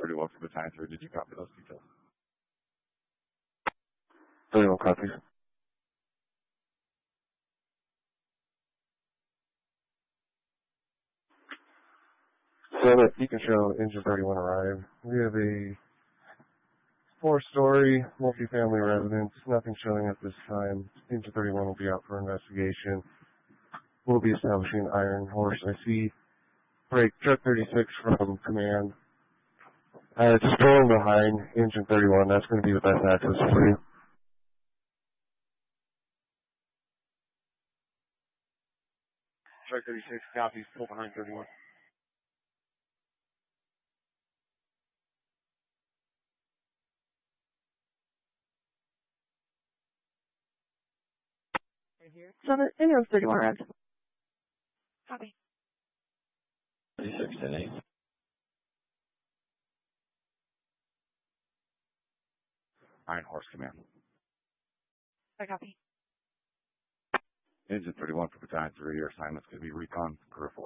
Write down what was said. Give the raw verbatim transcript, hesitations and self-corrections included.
thirty-one for Battalion three. Did you copy those details? thirty-one copies. So that you can show Engine thirty-one arrived. We have a four-story multifamily residence. Nothing showing at this time. Engine thirty-one will be out for investigation. We'll be establishing Iron Horse. I see break truck thirty-six from command. Uh, just pulling behind Engine thirty-one. That's going to be the best access for you. Truck thirty-six copies. Pull behind thirty-one. Right here. So the Indian thirty-one arrived. Copy. thirty-six ten eight. Iron Horse Command. I copy. Engine thirty-one for Battalion three. Your assignment's going to be recon peripheral.